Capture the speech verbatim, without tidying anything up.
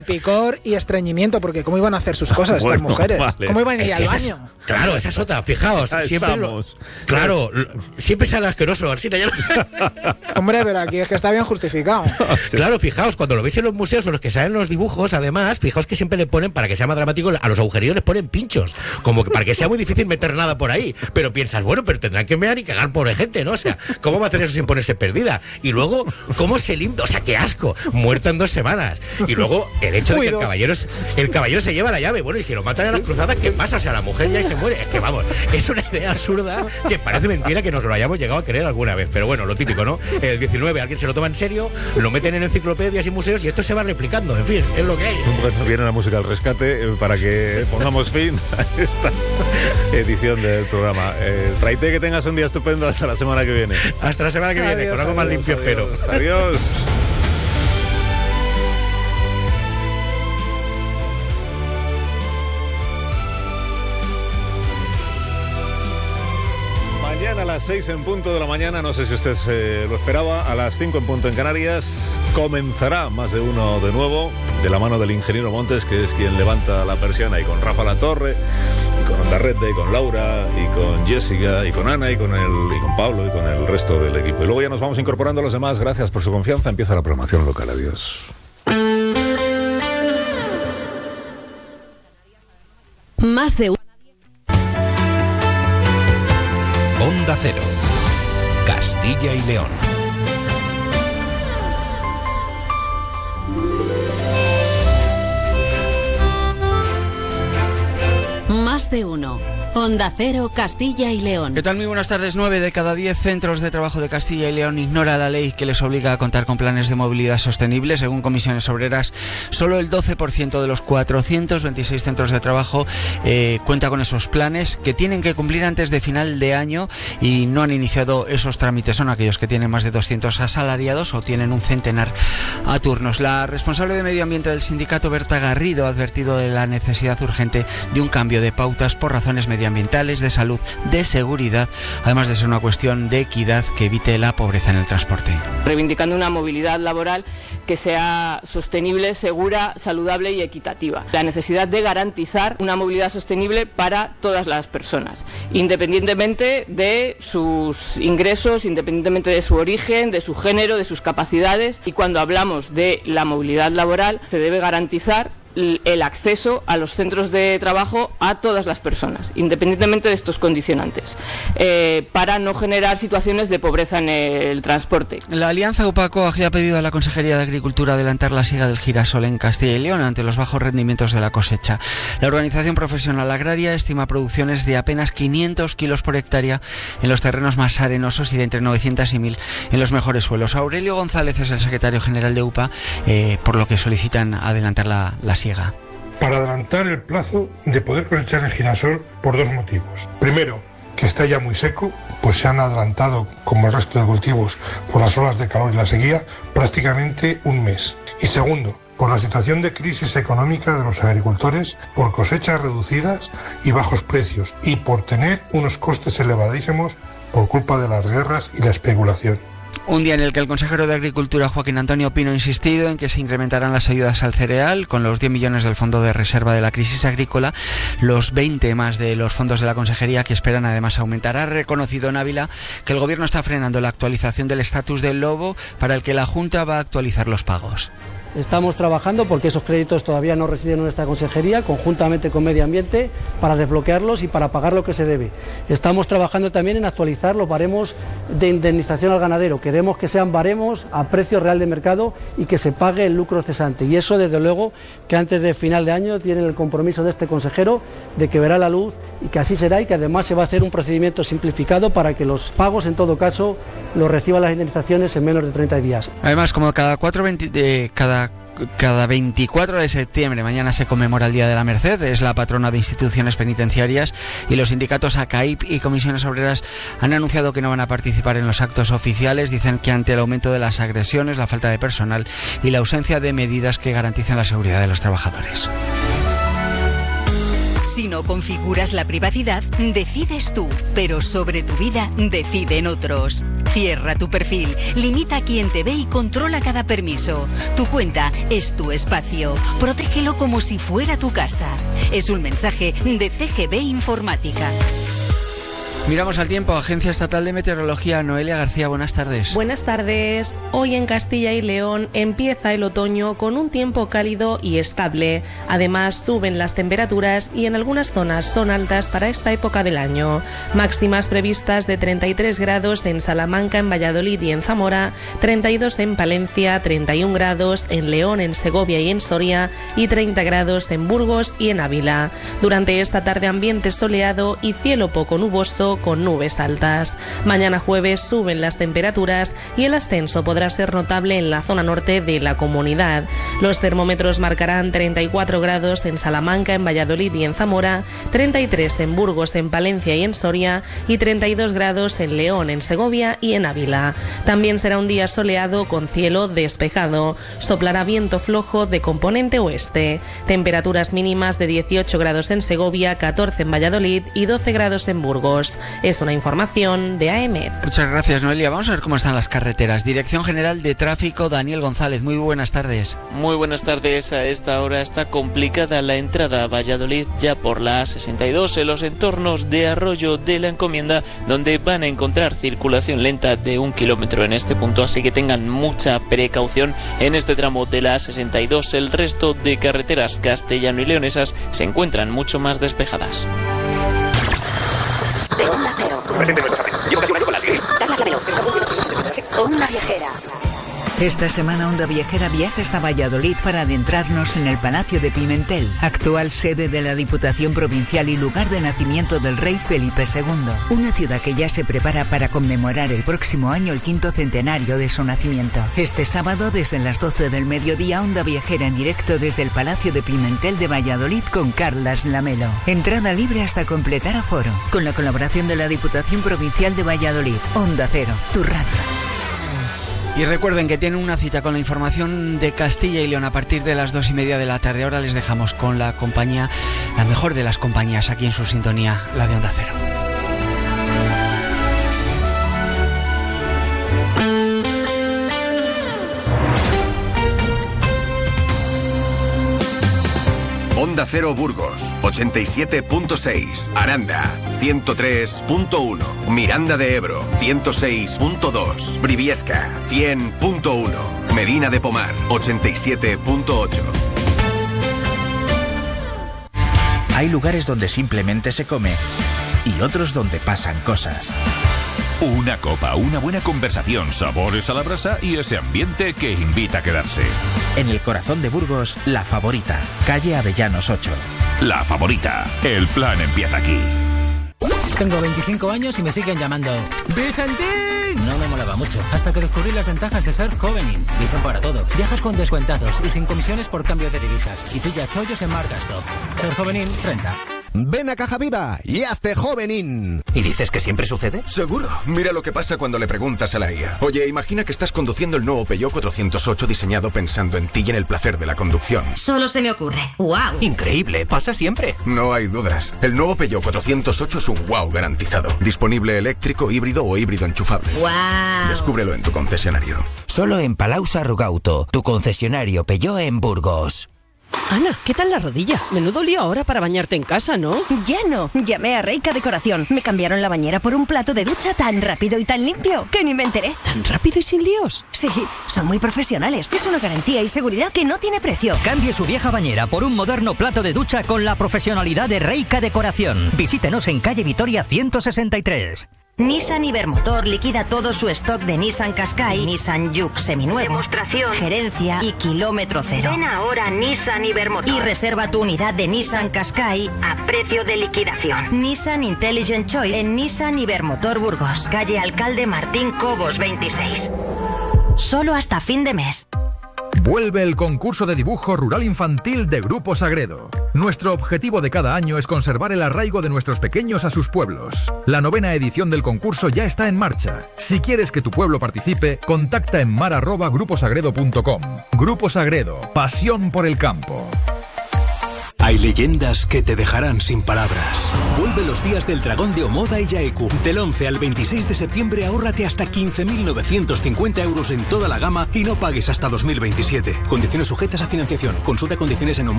Picor y estreñimiento, porque ¿cómo iban a hacer sus cosas bueno, estas mujeres? Vale. ¿Cómo iban a ir Es al esa baño? Es, claro, esa es otra, fijaos. Ahí siempre lo, estamos. claro, lo, siempre sale asqueroso, Alsina, ya lo sé. Hombre, pero aquí es que está bien justificado. Claro, fijaos, cuando lo veis en los museos o los que salen los dibujos, además, fijaos que siempre le ponen, para que sea más dramático, a los agujerillos les ponen pinchos, como que para que sea muy difícil meter nada por ahí. Pero piensas, bueno, pero tendrán que mear y cagar por gente, ¿no? O sea, ¿cómo va a hacer eso sin ponerse perdida? Y luego, ¿cómo se limpia? O sea, qué asco, muerta en dos semanas. Y luego, el hecho de que el caballero, es, el caballero se lleva la llave, bueno, y si lo matan en las cruzadas, ¿qué pasa? O sea, la mujer ya se muere. Es que vamos, es una idea absurda que parece mentira que nos lo hayamos llegado a creer alguna vez. Pero bueno, lo típico, ¿no? El diecinueve alguien se lo toma en serio, lo meten en enciclopedias y museos y esto se va replicando. En fin, es lo que hay. Bueno, viene la música al rescate eh, para que pongamos fin a esta edición del programa. Eh, Traite, que tengas un día estupendo hasta la semana que viene. Hasta la semana que viene, Adiós, con algo más adiós, limpio, espero. Adiós. Mañana a las seis en punto de la mañana, no sé si usted eh, lo esperaba, a las cinco en punto en Canarias, comenzará Más de Uno de nuevo, de la mano del ingeniero Montes, que es quien levanta la persiana, y con Rafa Latorre, y con Ondarrete, y con Laura, y con Jessica, y con Ana, y con, el, y con Pablo, y con el resto del equipo. Y luego ya nos vamos incorporando a los demás. Gracias por su confianza. Empieza la programación local. Adiós. Más de Uno. Onda Cero, Castilla y León. Más de Uno. Onda Cero, Castilla y León. ¿Qué tal? Muy buenas tardes. Nueve de cada diez centros de trabajo de Castilla y León ignora la ley que les obliga a contar con planes de movilidad sostenible. Según Comisiones Obreras, solo el doce por ciento de los cuatrocientos veintiséis centros de trabajo eh, cuenta con esos planes, que tienen que cumplir antes de final de año, y no han iniciado esos trámites. Son aquellos que tienen más de doscientos asalariados o tienen un centenar a turnos. La responsable de Medio Ambiente del sindicato, Berta Garrido, ha advertido de la necesidad urgente de un cambio de pautas por razones medioambientales, de salud, de seguridad, además de ser una cuestión de equidad que evite la pobreza en el transporte. Reivindicando una movilidad laboral que sea sostenible, segura, saludable y equitativa. La necesidad de garantizar una movilidad sostenible para todas las personas, independientemente de sus ingresos, independientemente de su origen, de su género, de sus capacidades. Y cuando hablamos de la movilidad laboral, se debe garantizar el acceso a los centros de trabajo a todas las personas, independientemente de estos condicionantes, eh, para no generar situaciones de pobreza en el transporte. La Alianza UPA-COAG ha pedido a la Consejería de Agricultura adelantar la siega del girasol en Castilla y León ante los bajos rendimientos de la cosecha. La organización profesional agraria estima producciones de apenas quinientos kilos por hectárea en los terrenos más arenosos y de entre novecientos y mil en los mejores suelos. Aurelio González es el secretario general de UPA, eh, por lo que solicitan adelantar la, la siega. Para adelantar el plazo de poder cosechar el girasol por dos motivos. Primero, que está ya muy seco, pues se han adelantado, como el resto de cultivos, por las olas de calor y la sequía, prácticamente un mes. Y segundo, por la situación de crisis económica de los agricultores, por cosechas reducidas y bajos precios, y por tener unos costes elevadísimos por culpa de las guerras y la especulación. Un día en el que el consejero de Agricultura, Joaquín Antonio Pino, ha insistido en que se incrementarán las ayudas al cereal con los diez millones del Fondo de Reserva de la Crisis Agrícola, los veinte más de los fondos de la Consejería, que esperan además aumentar. Ha reconocido en Ávila que el Gobierno está frenando la actualización del estatus del lobo, para el que la Junta va a actualizar los pagos. Estamos trabajando porque esos créditos todavía no residen en nuestra consejería, conjuntamente con Medio Ambiente, para desbloquearlos y para pagar lo que se debe. Estamos trabajando también en actualizar los baremos de indemnización al ganadero. Queremos que sean baremos a precio real de mercado y que se pague el lucro cesante. Y eso, desde luego, que antes de final de año tienen el compromiso de este consejero de que verá la luz, y que así será, y que además se va a hacer un procedimiento simplificado para que los pagos, en todo caso, los reciban las indemnizaciones en menos de treinta días. Además, como cada cuatro veinte, de cada Cada veinticuatro de septiembre, mañana se conmemora el Día de la Merced, es la patrona de instituciones penitenciarias, y los sindicatos ACAIP y Comisiones Obreras han anunciado que no van a participar en los actos oficiales. Dicen que ante el aumento de las agresiones, la falta de personal y la ausencia de medidas que garanticen la seguridad de los trabajadores. Si no configuras la privacidad, decides tú, pero sobre tu vida deciden otros. Cierra tu perfil, limita a quien te ve y controla cada permiso. Tu cuenta es tu espacio. Protégelo como si fuera tu casa. Es un mensaje de C G B Informática. Miramos al tiempo. Agencia Estatal de Meteorología, Noelia García, buenas tardes. Buenas tardes. Hoy en Castilla y León empieza el otoño con un tiempo cálido y estable. Además, suben las temperaturas y en algunas zonas son altas para esta época del año. Máximas previstas de treinta y tres grados en Salamanca, en Valladolid y en Zamora, treinta y dos en Palencia, treinta y un grados en León, en Segovia y en Soria y treinta grados en Burgos y en Ávila. Durante esta tarde ambiente soleado y cielo poco nuboso con nubes altas. Mañana jueves suben las temperaturas y el ascenso podrá ser notable en la zona norte de la comunidad. Los termómetros marcarán treinta y cuatro grados en Salamanca, en Valladolid y en Zamora, treinta y tres en Burgos, en Palencia y en Soria y treinta y dos grados en León, en Segovia y en Ávila. También será un día soleado con cielo despejado. Soplará viento flojo de componente oeste. Temperaturas mínimas de dieciocho grados en Segovia, catorce en Valladolid y doce grados en Burgos. Es una información de A E M E T. Muchas gracias, Noelia. Vamos a ver cómo están las carreteras. Dirección General de Tráfico, Daniel González. Muy buenas tardes. Muy buenas tardes. A esta hora está complicada la entrada a Valladolid ya por la A sesenta y dos en los entornos de Arroyo de la Encomienda, donde van a encontrar circulación lenta de un kilómetro en este punto, así que tengan mucha precaución en este tramo de la A sesenta y dos. El resto de carreteras castellano y leonesas se encuentran mucho más despejadas. De Onda Cero. Llevo casi un año con la Siri. Carlas Lamelo. Onda Viajera. Esta semana Onda Viajera viaja hasta Valladolid para adentrarnos en el Palacio de Pimentel, actual sede de la Diputación Provincial y lugar de nacimiento del rey Felipe segundo. Una ciudad que ya se prepara para conmemorar el próximo año el quinto centenario de su nacimiento. Este sábado, desde las doce del mediodía, Onda Viajera en directo desde el Palacio de Pimentel de Valladolid con Carlas Lamelo. Entrada libre hasta completar aforo. Con la colaboración de la Diputación Provincial de Valladolid. Onda Cero, tu radio. Y recuerden que tienen una cita con la información de Castilla y León a partir de las dos y media de la tarde. Ahora les dejamos con la compañía, la mejor de las compañías aquí en su sintonía, la de Onda Cero. Onda Cero Burgos, ochenta y siete punto seis. Aranda, ciento tres punto uno. Miranda de Ebro, ciento seis punto dos. Briviesca, cien punto uno. Medina de Pomar, ochenta y siete punto ocho. Hay lugares donde simplemente se come y otros donde pasan cosas. Una copa, una buena conversación, sabores a la brasa y ese ambiente que invita a quedarse. En el corazón de Burgos, La Favorita, calle Avellanos ocho. La Favorita, el plan empieza aquí. Tengo veinticinco años y me siguen llamando ¡Vicentín! No me molaba mucho, hasta que descubrí las ventajas de ser Jovenin. Dicen para todo. Viajas con descuentados y sin comisiones por cambio de divisas. Y pilla chollos en Marcastop. Ser Jovenin, renta. Ven a Caja Viva y hazte Jovenin. ¿Y dices que siempre sucede? Seguro. Mira lo que pasa cuando le preguntas a la I A. Oye, imagina que estás conduciendo el nuevo Peugeot cuatrocientos ocho diseñado pensando en ti y en el placer de la conducción. Solo se me ocurre. ¡Wow! Increíble, pasa siempre. No hay dudas. El nuevo Peugeot cuatrocientos ocho es un wow garantizado. Disponible eléctrico, híbrido o híbrido enchufable. ¡Wow! Descúbrelo en tu concesionario. Solo en Palau Sarrugauto, tu concesionario Peugeot en Burgos. Ana, ¿qué tal la rodilla? Menudo lío ahora para bañarte en casa, ¿no? Ya no. Llamé a Reika Decoración. Me cambiaron la bañera por un plato de ducha tan rápido y tan limpio que ni me enteré. ¿Tan rápido y sin líos? Sí, son muy profesionales. Es una garantía y seguridad que no tiene precio. Cambie su vieja bañera por un moderno plato de ducha con la profesionalidad de Reika Decoración. Visítenos en calle Vitoria ciento sesenta y tres. Nissan Ibermotor liquida todo su stock de Nissan Qashqai, Nissan Juke seminuevo, demostración, gerencia y kilómetro cero. Ven ahora a Nissan Ibermotor y reserva tu unidad de Nissan Qashqai a precio de liquidación. Nissan Intelligent Choice en Nissan Ibermotor Burgos, calle Alcalde Martín Cobos veintiséis. Solo hasta fin de mes. Vuelve el concurso de dibujo rural infantil de Grupo Sagredo. Nuestro objetivo de cada año es conservar el arraigo de nuestros pequeños a sus pueblos. La novena edición del concurso ya está en marcha. Si quieres que tu pueblo participe, contacta en mar arroba grupo sagredo punto com. Grupo Sagredo, pasión por el campo. Hay leyendas que te dejarán sin palabras. Vuelve los días del Dragón de Omoda y Yaeku. Del once al veintiséis de septiembre ahórrate hasta quince mil novecientos cincuenta euros en toda la gama y no pagues hasta dos mil veintisiete. Condiciones sujetas a financiación. Consulta condiciones en omoda.